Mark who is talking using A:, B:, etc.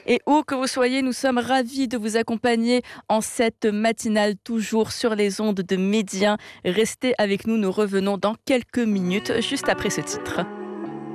A: Et où que vous soyez, nous sommes ravis de vous accompagner en cette matinale, toujours sur les ondes de Médien. Restez avec nous, nous revenons dans quelques minutes, juste après ce titre.